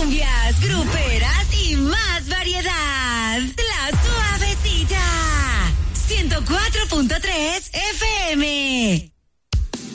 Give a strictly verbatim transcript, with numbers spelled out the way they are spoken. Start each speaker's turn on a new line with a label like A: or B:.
A: cumbias, gruperas y más variedad. La Suavecita. ciento cuatro punto tres F M.